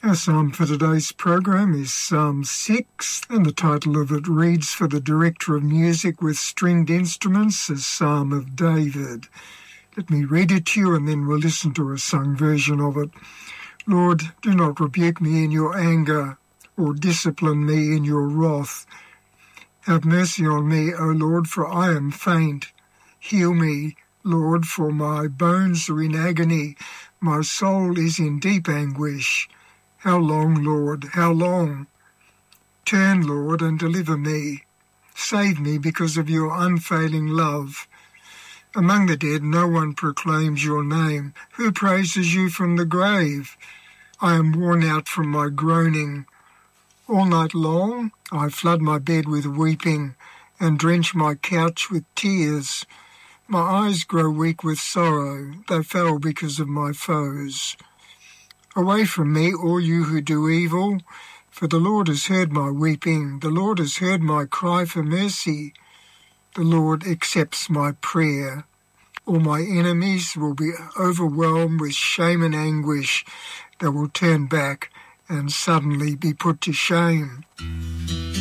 Our psalm for today's program is Psalm 6, and the title of it reads, "For the Director of Music with Stringed Instruments, a Psalm of David." Let me read it to you, and then we'll listen to a sung version of it. Lord, do not rebuke me in your anger, or discipline me in your wrath. Have mercy on me, O Lord, for I am faint. Heal me, Lord, for my bones are in agony. My soul is in deep anguish. How long, Lord, how long? Turn, Lord, and deliver me. Save me because of your unfailing love. Among the dead no one proclaims your name. Who praises you from the grave? I am worn out from my groaning. All night long I flood my bed with weeping and drench my couch with tears. My eyes grow weak with sorrow. They fail because of my foes. Away from me, all you who do evil, for the Lord has heard my weeping. The Lord has heard my cry for mercy. The Lord accepts my prayer. All my enemies will be overwhelmed with shame and anguish. They will turn back and suddenly be put to shame.